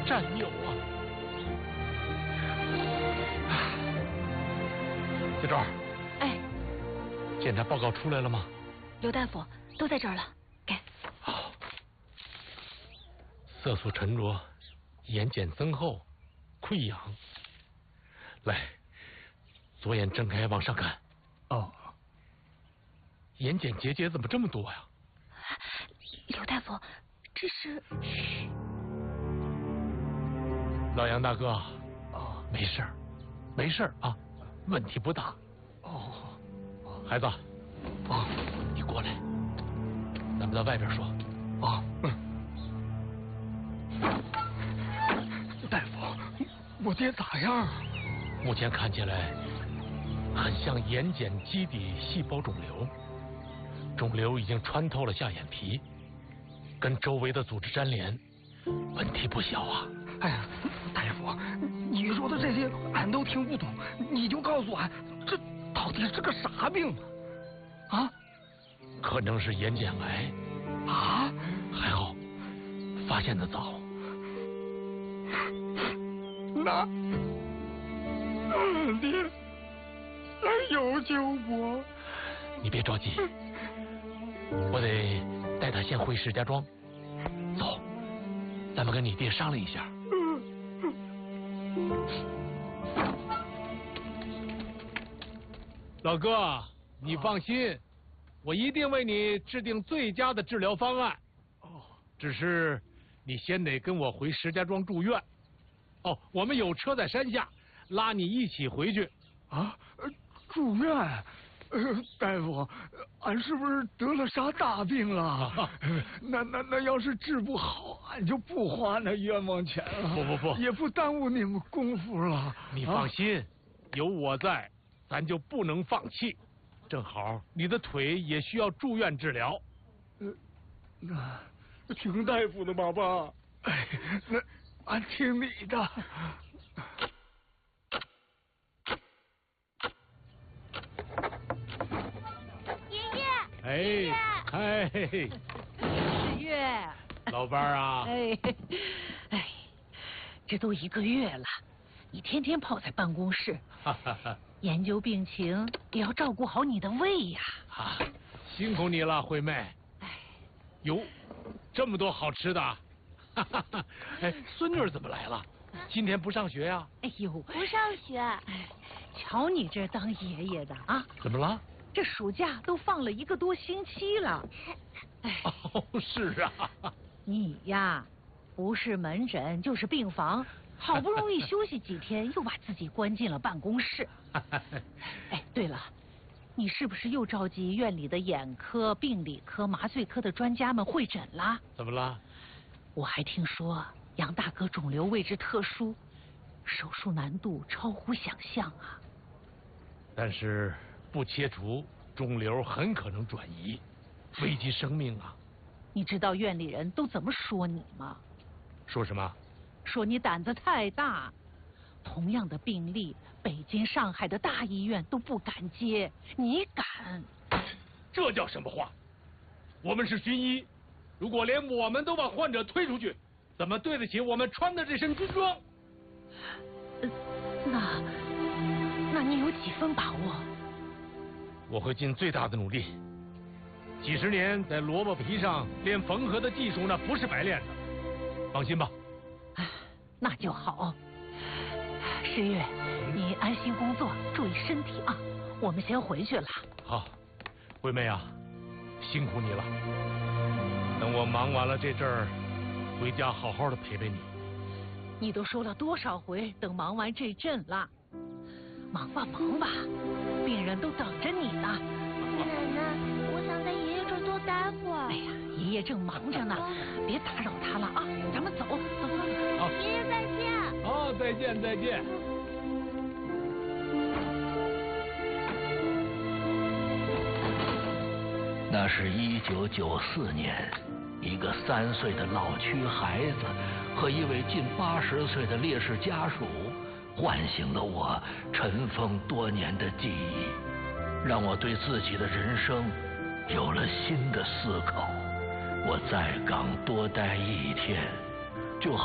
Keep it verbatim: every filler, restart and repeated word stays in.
战友啊！小赵， 哎， 检查报告出来了吗？ 刘大夫，都在这儿了，给。 好。色素沉着，眼睑增厚，溃疡。来，左眼睁开往上看。 哦。 眼睑结节怎么这么多呀？ 刘大夫，这是…… 嘘，老杨大哥， 哦， 没事儿，没事儿啊，问题不大。 哦， 孩子， 哦， 你过来，咱们到外边说。 哦，嗯。大夫，我爹咋样？ 目前看起来很像眼睑基底细胞肿瘤，肿瘤已经穿透了下眼皮，跟周围的组织粘连，问题不小啊。 哎呀，大夫，你说的这些俺都听不懂，你就告诉俺，这到底是个啥病啊？啊？ 可能是眼睑癌。 啊？ 还好，发现的早。 那，俺爹来有救不？ 你别着急，我得带他先回石家庄。走，咱们跟你爹商量一下。 老哥，你放心，我一定为你制定最佳的治疗方案。 哦， 只是你先得跟我回石家庄住院。哦，我们有车在山下，拉你一起回去。 啊，住院？呃，大夫，俺是不是得了啥大病了？啊、那那那要是治不好，俺就不花那冤枉钱了。 不不不， 也不耽误你们功夫了。 你放心，啊、有我在，咱就不能放弃。正好你的腿也需要住院治疗。 呃，那听大夫的吧，爸。哎，那俺听你的。 哎，哎， 十月， 老伴儿啊， 哎，哎，这都一个月了，你天天泡在办公室，研究病情，也要照顾好你的胃呀。 啊，辛苦你了，惠妹。 哎， 哟，这么多好吃的，哈哈哈！哎，孙女儿怎么来了？今天不上学呀？ 哎呦， 不上学。 哎，瞧你这当爷爷的啊！ 怎么了？ 这暑假都放了一个多星期了， 哎，哦，是啊， 你呀，不是门诊就是病房，好不容易休息几天，又把自己关进了办公室。哎，对了，你是不是又召集院里的眼科、病理科、麻醉科的专家们会诊啦？ 怎么了？ 我还听说杨大哥肿瘤位置特殊，手术难度超乎想象啊。 但是。不切除，肿瘤很可能转移，危及生命啊！ 你知道院里人都怎么说你吗？ 说什么？ 说你胆子太大，同样的病例，北京、上海的大医院都不敢接，你敢？ 这叫什么话？我们是军医，如果连我们都把患者推出去，怎么对得起我们穿的这身军装？ 呃，那，那你有几分把握？ 我会尽最大的努力。几十年在萝卜皮上练缝合的技术，那不是白练的。放心吧。 那就好。十月，你安心工作，注意身体啊。我们先回去了。 好，惠妹啊，辛苦你了。等我忙完了这阵儿，回家好好的陪陪你。 你都说了多少回，等忙完这阵了。忙吧忙吧，病人都等着你呢。 奶奶，我想在爷爷这儿多待会儿。 哎呀，爷爷正忙着呢，别打扰他了啊！咱们走，走走走。 好， 爷爷再见。 好，再见再见。 那是一九九四年，一个三岁的老区孩子和一位近八十岁的烈士家属。唤醒了我尘封多年的记忆，让我对自己的人生有了新的思考。我在岗多待一天。